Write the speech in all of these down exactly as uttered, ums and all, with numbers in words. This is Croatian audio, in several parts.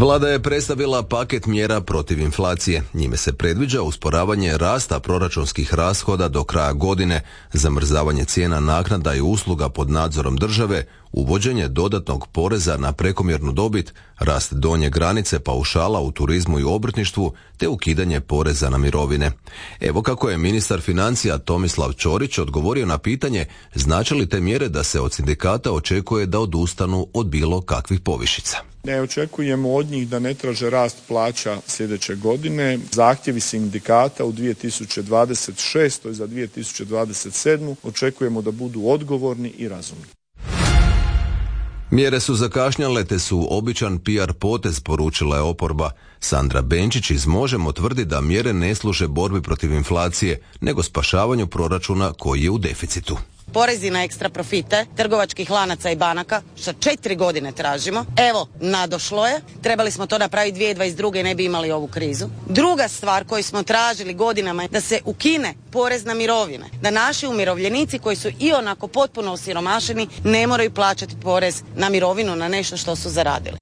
Vlada je predstavila paket mjera protiv inflacije. Njime se predviđa usporavanje rasta proračunskih rashoda do kraja godine, zamrzavanje cijena naknada i usluga pod nadzorom države, uvođenje dodatnog poreza na prekomjernu dobit, rast donje granice paušala u turizmu i obrtništvu, te ukidanje poreza na mirovine. Evo kako je ministar financija Tomislav Ćorić odgovorio na pitanje znači li te mjere da se od sindikata očekuje da odustanu od bilo kakvih povišica. Ne očekujemo od njih da ne traže rast plaća sljedeće godine. Zahtjevi sindikata u dvije tisuće dvadeset šestoj za dvije tisuće dvadeset sedmu očekujemo da budu odgovorni i razumni. Mjere su zakašnjale te su običan P R potez, poručila je oporba. Sandra Benčić iz Možemo tvrdi da mjere ne služe borbi protiv inflacije, nego spašavanju proračuna koji je u deficitu. Porezi na ekstra profite trgovačkih lanaca i banaka, što četiri godine tražimo. Evo, nadošlo je. Trebali smo to napraviti dvije tisuće dvadeset druge i ne bi imali ovu krizu. Druga stvar koju smo tražili godinama je da se ukine porez na mirovine. Da naši umirovljenici koji su i onako potpuno osiromašeni ne moraju plaćati porez na mirovinu, na nešto što su zaradili.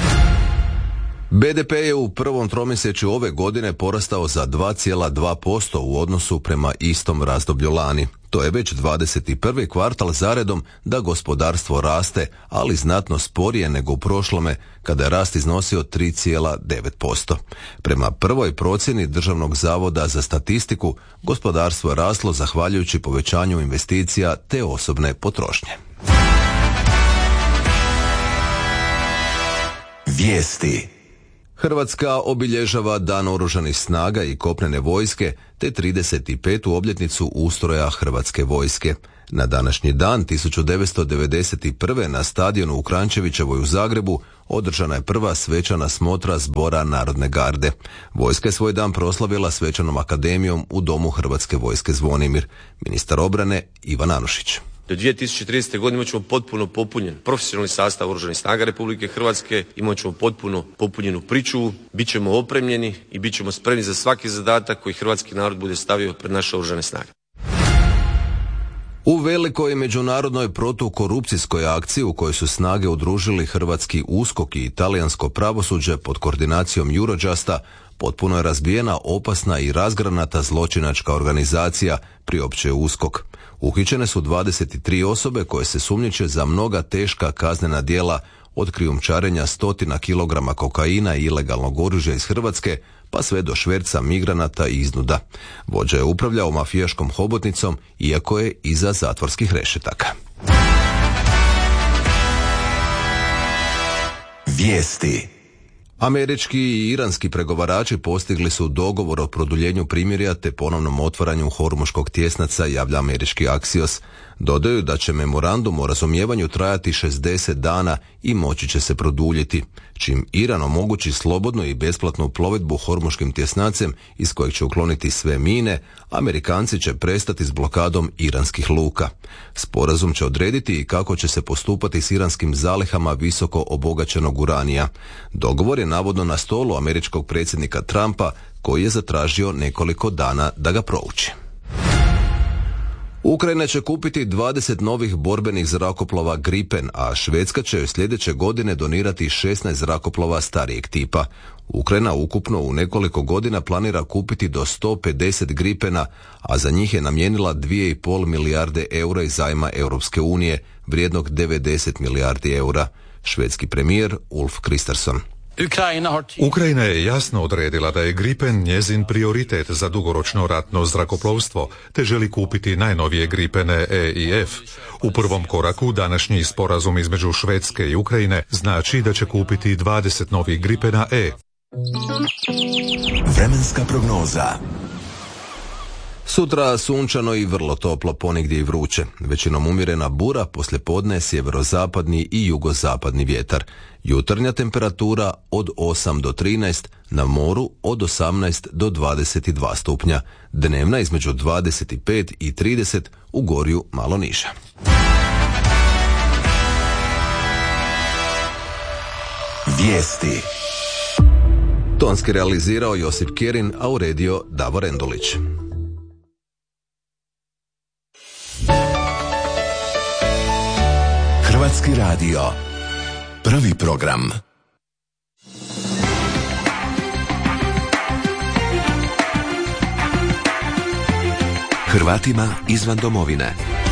B D P je u prvom tromjesečju ove godine porastao za dva zarez dva posto u odnosu prema istom razdoblju lani. To je već dvadeset prvi kvartal zaredom da gospodarstvo raste, ali znatno sporije nego u prošlome, kada je rast iznosio tri zarez devet posto. Prema prvoj procjeni Državnog zavoda za statistiku, gospodarstvo je raslo zahvaljujući povećanju investicija te osobne potrošnje. Vijesti. Hrvatska obilježava Dan oružanih snaga i kopnene vojske te trideset petu obljetnicu ustroja Hrvatske vojske. Na današnji dan tisuću devetsto devedeset prve na stadionu u Kranjčevićevoj u Zagrebu održana je prva svečana smotra Zbora Narodne garde. Vojska je svoj dan proslavila svečanom akademijom u Domu Hrvatske vojske Zvonimir. Ministar obrane Ivan Anušić. Do dvije tisuće tridesete. godine imat ćemo potpuno popunjen profesionalni sastav Oružanih snaga Republike Hrvatske, imat ćemo potpuno popunjenu pričuvu, bit ćemo opremljeni i bit ćemo spremni za svaki zadatak koji hrvatski narod bude stavio pred naše Oružane snage. U velikoj međunarodnoj protukorupcijskoj akciji u kojoj su snage udružili hrvatski USKOK i talijansko pravosuđe pod koordinacijom Eurojusta, potpuno je razbijena opasna i razgranata zločinačka organizacija, priopćuje USKOK. Uhićene su dvadeset tri osobe koje se sumnjiče za mnoga teška kaznena djela, od krijumčarenja stotina kilograma kokaina i ilegalnog oružja iz Hrvatske, pa sve do šverca migranata i iznuda. Vođa je upravljao mafijaškom hobotnicom, iako je iza zatvorskih rešetaka. Vijesti. Američki i iranski pregovarači postigli su dogovor o produljenju primirja te ponovnom otvaranju Hormuškog tjesnaca, javlja američki Axios. Dodaju da će memorandum o razumijevanju trajati šezdeset dana i moći će se produljiti. Čim Iran omogući slobodnu i besplatnu plovidbu Hormuškim tjesnacem iz kojeg će ukloniti sve mine, Amerikanci će prestati s blokadom iranskih luka. Sporazum će odrediti i kako će se postupati s iranskim zalihama visoko obogaćenog uranija. Dogovor je navodno na stolu američkog predsjednika Trumpa, koji je zatražio nekoliko dana da ga prouči. Ukrajina će kupiti dvadeset novih borbenih zrakoplova Gripen, a Švedska će joj sljedeće godine donirati šesnaest zrakoplova starijeg tipa. Ukrajina ukupno u nekoliko godina planira kupiti do sto pedeset Gripena, a za njih je namijenila dvije i pol milijarde eura iz zajma Europske unije, vrijednog devedeset milijardi eura. Švedski premijer Ulf Kristersson. Ukrajina je jasno odredila da je Gripen njezin prioritet za dugoročno ratno zrakoplovstvo, te želi kupiti najnovije Gripene E i F. U prvom koraku današnji sporazum između Švedske i Ukrajine znači da će kupiti dvadeset novih Gripena E. Vremenska prognoza. Sutra sunčano i vrlo toplo, ponegdje i vruće. Većinom umjerena bura, poslijepodne sjeverozapadni i jugozapadni vjetar. Jutarnja temperatura od osam do trinaest, na moru od osamnaest do dvadeset dva stupnja. Dnevna između dvadeset pet i trideset, u Gorju malo niža. Vijesti. Tonski realizirao Josip Kerin, a uredio Davor Endulić. Hrvatski radio. Prvi program. Hrvatima izvan domovine.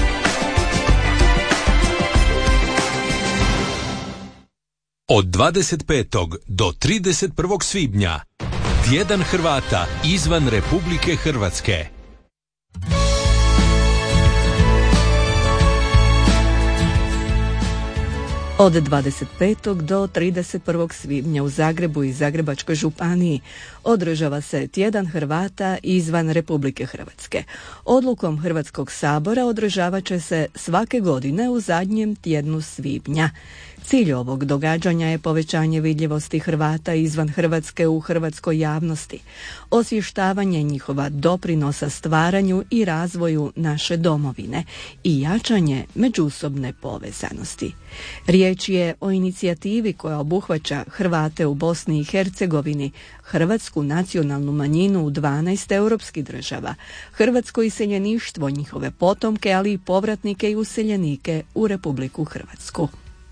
Od dvadeset petog do trideset prvog svibnja Tjedan Hrvata izvan Republike Hrvatske. Od dvadeset petog do trideset prvog svibnja u Zagrebu i Zagrebačkoj županiji održava se Tjedan Hrvata izvan Republike Hrvatske. Odlukom Hrvatskog sabora održavat će se svake godine u zadnjem tjednu svibnja. Cilj ovog događanja je povećanje vidljivosti Hrvata izvan Hrvatske u hrvatskoj javnosti, osvještavanje njihova doprinosa stvaranju i razvoju naše domovine i jačanje međusobne povezanosti. Riječ je o inicijativi koja obuhvaća Hrvate u Bosni i Hercegovini, hrvatsku nacionalnu manjinu u dvanaest europskih država, hrvatsko iseljeništvo, njihove potomke, ali i povratnike i useljenike u Republiku Hrvatsku.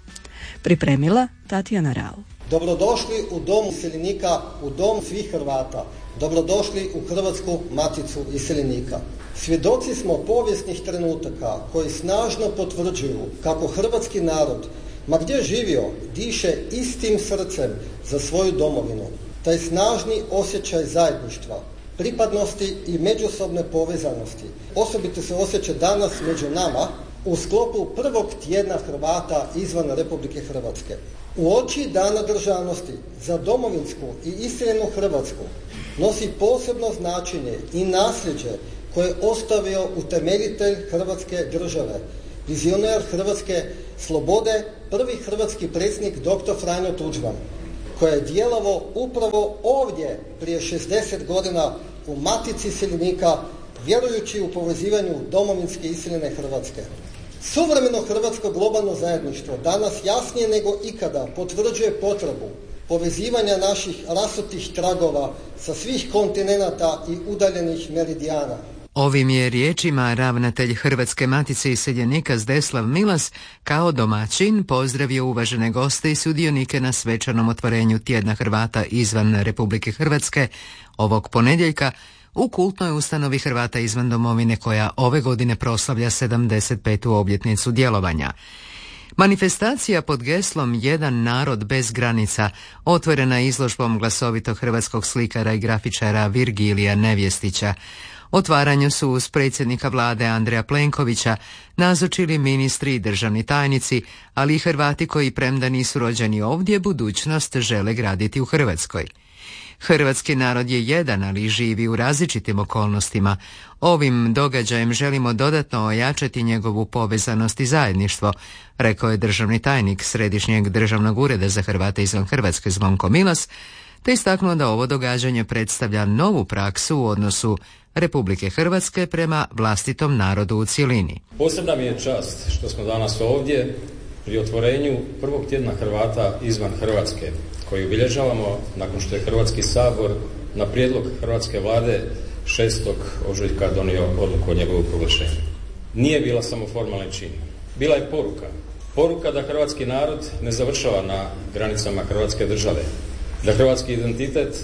Pripremila Tatjana Rao. Dobrodošli u dom iseljenika, u dom svih Hrvata. Dobrodošli u Hrvatsku maticu iseljenika. Svjedoci smo povijesnih trenutaka koji snažno potvrđuju kako hrvatski narod, ma gdje živio, diše istim srcem za svoju domovinu. Taj snažni osjećaj zajedništva, pripadnosti i međusobne povezanosti osobito se osjeća danas među nama u sklopu prvog tjedna Hrvata izvan Republike Hrvatske. U oči Dana državnosti za domovinsku i iseljenu Hrvatsku nosi posebno značenje i nasljeđe koje je ostavio utemeljitelj Hrvatske države, vizioner hrvatske slobode, prvi hrvatski predsjednik doktor Franjo Tuđman, koji je djelovao upravo ovdje prije šezdeset godina u Matici iseljenika, vjerujući u povezivanju domovinske iseljene Hrvatske. Suvremeno hrvatsko globalno zajedništvo danas jasnije nego ikada potvrđuje potrebu povezivanja naših rasutih tragova sa svih kontinenata i udaljenih meridijana. Ovim je riječima ravnatelj Hrvatske matice iseljenika Zdeslav Milas kao domaćin pozdravio uvažene goste i sudionike na svečanom otvorenju Tjedna Hrvata izvan Republike Hrvatske ovog ponedjeljka u kultnoj ustanovi Hrvata izvan domovine koja ove godine proslavlja sedamdeset petu obljetnicu djelovanja. Manifestacija pod geslom Jedan narod bez granica otvorena izložbom glasovitog hrvatskog slikara i grafičara Virgilija Nevjestića. Otvaranju su uz predsjednika vlade Andreja Plenkovića nazočili ministri i državni tajnici, ali i Hrvati koji premda nisu rođeni ovdje, budućnost žele graditi u Hrvatskoj. Hrvatski narod je jedan, ali živi u različitim okolnostima. Ovim događajem želimo dodatno ojačati njegovu povezanost i zajedništvo, rekao je državni tajnik Središnjeg državnog ureda za Hrvate izvan Hrvatske Zvonko Milas, te istaknuo da ovo događanje predstavlja novu praksu u odnosu Republike Hrvatske prema vlastitom narodu u cjelini. Posebna mi je čast što smo danas ovdje pri otvorenju prvog tjedna Hrvata izvan Hrvatske, koji obilježavamo nakon što je Hrvatski sabor na prijedlog hrvatske vlade šestog ožujka donio odluku o njegovu proglašenju. Nije bila samo formalni čin, bila je poruka. Poruka da hrvatski narod ne završava na granicama Hrvatske države, da hrvatski identitet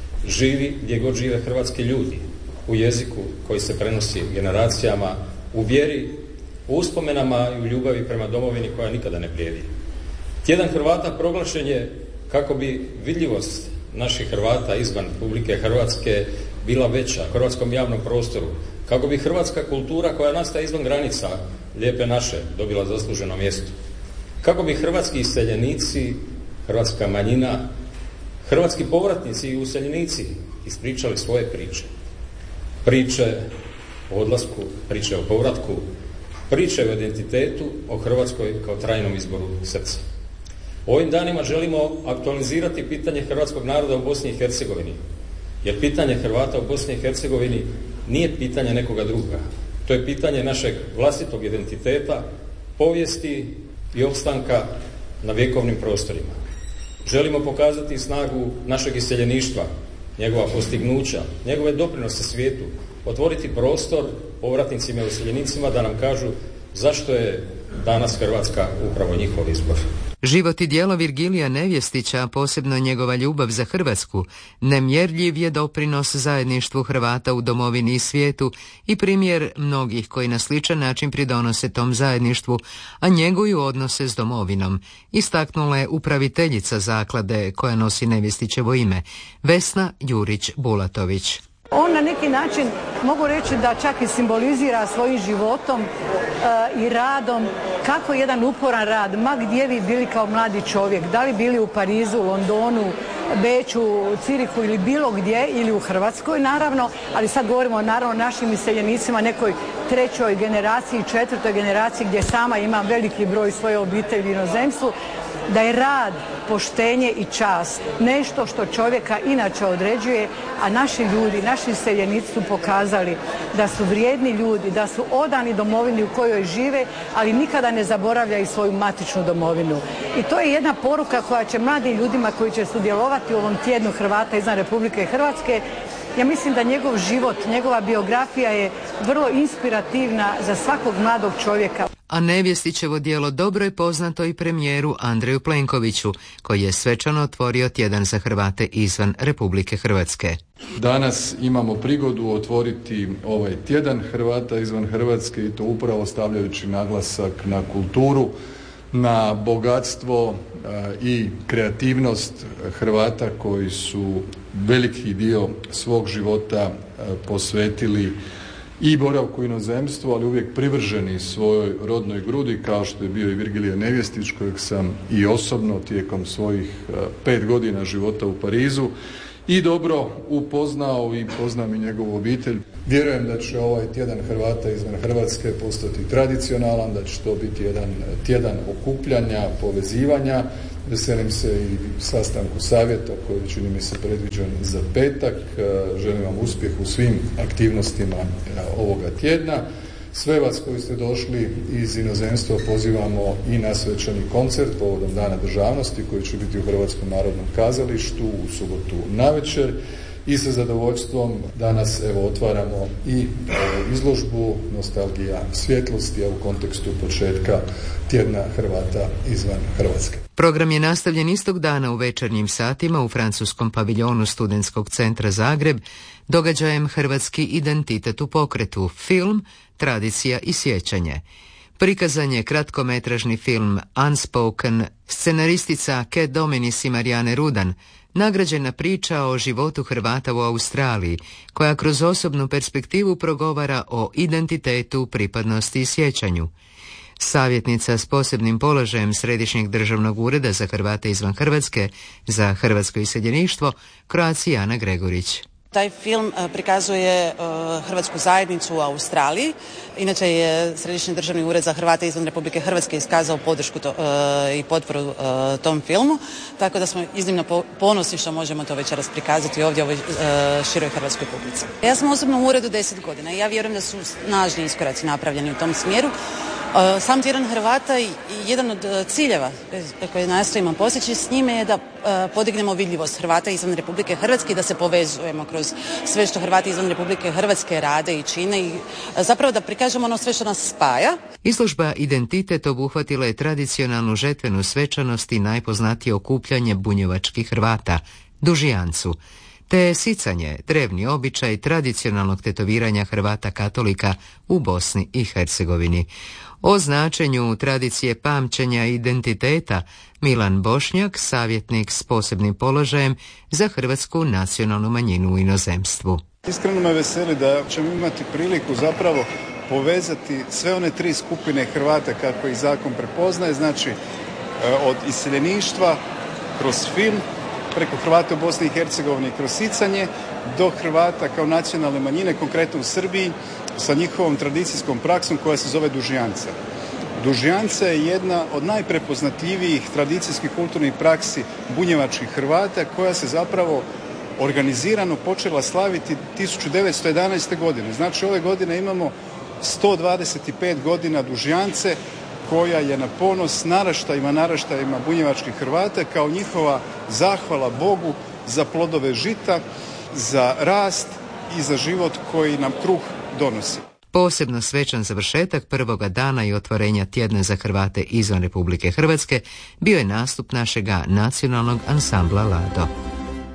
živi gdje god žive hrvatski ljudi, u jeziku koji se prenosi generacijama, u vjeri, u uspomenama i u ljubavi prema domovini koja nikada ne blijedi. Tjedan Hrvata proglašen je kako bi vidljivost naših Hrvata izvan Republike Hrvatske bila veća u hrvatskom javnom prostoru, kako bi hrvatska kultura koja nastaje izvan granica lijepe naše dobila zasluženo mjesto, kako bi hrvatski iseljenici, hrvatska manjina, hrvatski povratnici i useljenici ispričali svoje priče. Priče o odlasku, priče o povratku, priče o identitetu, o Hrvatskoj kao trajnom izboru srca. Ovim danima želimo aktualizirati pitanje hrvatskog naroda u Bosni i Hercegovini, jer pitanje Hrvata u Bosni i Hercegovini nije pitanje nekoga druga. To je pitanje našeg vlastitog identiteta, povijesti i opstanka na vjekovnim prostorima. Želimo pokazati snagu našeg iseljeništva, njegova postignuća, njegove doprinose svijetu, otvoriti prostor povratnicima i useljenicima da nam kažu zašto je danas Hrvatska upravo njihov izbor. Život i djelo Virgilija Nevjestića, a posebno njegova ljubav za Hrvatsku, nemjerljiv je doprinos zajedništvu Hrvata u domovini i svijetu i primjer mnogih koji na sličan način pridonose tom zajedništvu, a njeguju odnose s domovinom, istaknula je upraviteljica zaklade koja nosi Nevjestićevo ime, Vesna Jurić-Bulatović. On na neki način, mogu reći da čak i simbolizira svojim životom e, i radom kako jedan uporan rad, ma gdje vi bili kao mladi čovjek, da li bili u Parizu, Londonu, Beču, Cirihu ili bilo gdje, ili u Hrvatskoj naravno, ali sad govorimo naravno o našim iseljenicima, nekoj trećoj generaciji, četvrtoj generaciji gdje sama imam veliki broj svoje obitelji u inozemstvu, da je rad, poštenje i čast nešto što čovjeka inače određuje, a naši ljudi, naši iseljenici su pokazali da su vrijedni ljudi, da su odani domovini u kojoj žive, ali nikada ne zaboravljaju svoju matičnu domovinu. I to je jedna poruka koja će mladim ljudima koji će sudjelovati u ovom tjednu Hrvata izvan Republike Hrvatske, ja mislim da njegov život, njegova biografija je vrlo inspirativna za svakog mladog čovjeka. A Nevjestićevo djelo dobro je poznato i premijeru Andreju Plenkoviću, koji je svečano otvorio tjedan za Hrvate izvan Republike Hrvatske. Danas imamo prigodu otvoriti ovaj tjedan Hrvata izvan Hrvatske i to upravo stavljajući naglasak na kulturu, na bogatstvo i kreativnost Hrvata koji su veliki dio svog života posvetili i boravku u inozemstvu, ali uvijek privrženi svojoj rodnoj grudi, kao što je bio i Virgilije Nevjestić, kojeg sam i osobno tijekom svojih pet godina života u Parizu i dobro upoznao i poznam i njegovu obitelj. Vjerujem da će ovaj tjedan Hrvata izvan Hrvatske postati tradicionalan, da će to biti jedan tjedan okupljanja, povezivanja. Veselim se i sastanku savjeta koji čini mi se predviđen za petak. Želim vam uspjeh u svim aktivnostima ovoga tjedna. Sve vas koji ste došli iz inozemstva pozivamo i na svečani koncert povodom Dana državnosti koji će biti u Hrvatskom narodnom kazalištu u subotu navečer. I sa zadovoljstvom danas evo otvaramo i izložbu Nostalgija svjetlosti, a u kontekstu početka tjedna Hrvata izvan Hrvatske. Program je nastavljen istog dana u večernjim satima u francuskom paviljonu Studentskog centra Zagreb događajem Hrvatski identitet u pokretu, film, tradicija i sjećanje. Prikazan je kratkometražni film Unspoken, scenaristica Kat Dominis i Marijane Rudan, nagrađena priča o životu Hrvata u Australiji, koja kroz osobnu perspektivu progovara o identitetu, pripadnosti i sjećanju. Savjetnica s posebnim položajem Središnjeg državnog ureda za Hrvate izvan Hrvatske za hrvatsko iseljeništvo, Croacija Ana Gregorić. Taj film prikazuje uh, hrvatsku zajednicu u Australiji. Inače je Središnji državni ured za Hrvate izvan Republike Hrvatske iskazao podršku to, uh, i potporu uh, tom filmu, tako da smo iznimno po- ponosni što možemo to večeras prikazati ovdje u ovoj uh, široj hrvatskoj publici. Ja sam osobno u uredu deset godina i ja vjerujem da su snažni iskoraci napravljeni u tom smjeru. Uh, sam tjedan Hrvata i jedan od uh, ciljeva koje nastojimo postići s njime je da uh, podignemo vidljivost Hrvata izvan Republike Hrvatske i da se povezujemo kroz sve što Hrvati izvan Republike Hrvatske rade i čine i uh, zapravo da prikažemo ono sve što nas spaja. Izložba Identitet obuhvatila je tradicionalnu žetvenu svečanost i najpoznatije okupljanje bunjevačkih Hrvata, Dužijancu, te sicanje, drevni običaj tradicionalnog tetoviranja Hrvata katolika u Bosni i Hercegovini. O značenju tradicije pamćenja i identiteta Milan Bošnjak, savjetnik s posebnim položajem za hrvatsku nacionalnu manjinu u inozemstvu. Iskreno me veseli da ćemo imati priliku zapravo povezati sve one tri skupine Hrvata kako ih zakon prepoznaje, znači od iseljeništva kroz film, preko Hrvata u Bosni i Hercegovini kroz sicanje, do Hrvata kao nacionalne manjine, konkretno u Srbiji, sa njihovom tradicijskom praksom koja se zove Dužijanca. Dužijanca je jedna od najprepoznatljivijih tradicijskih kulturnih praksi bunjevačkih Hrvata koja se zapravo organizirano počela slaviti tisuću devetsto jedanaeste. godine. Znači ove godine imamo sto dvadeset pet godina Dužijance koja je na ponos naraštajima, naraštajima bunjevačkih Hrvata kao njihova zahvala Bogu za plodove žita, za rast i za život koji nam kruh donosi. Posebno svečan završetak prvoga dana i otvorenja tjedna za Hrvate izvan Republike Hrvatske bio je nastup našega nacionalnog ansambla Lado.